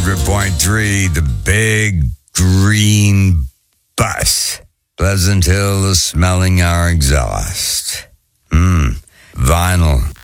100.3, the big green bus. Pleasant Hill is smelling our exhaust. Vinyl